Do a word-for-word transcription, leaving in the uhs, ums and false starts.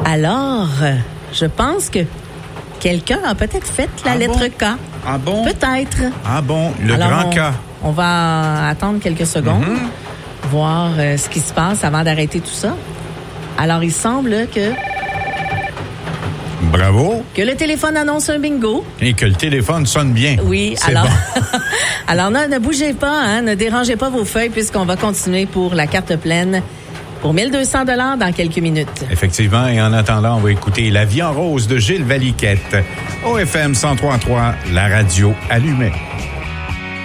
Alors, je pense que quelqu'un a peut-être fait la ah lettre bon? K. Ah bon? Peut-être. Ah bon, le Alors, grand on, K. On va attendre quelques secondes, Mm-hmm. voir euh, ce qui se passe avant d'arrêter tout ça. Alors, il semble que... Bravo. Que le téléphone annonce un bingo. Et que le téléphone sonne bien. Oui, c'est alors... Bon. alors, ne, ne bougez pas, hein, ne dérangez pas vos feuilles puisqu'on va continuer pour la carte pleine pour mille deux cents dollars dans quelques minutes. Effectivement, et en attendant, on va écouter La vie en rose de Gilles Valiquette. O F M cent trois point trois, la radio allumée.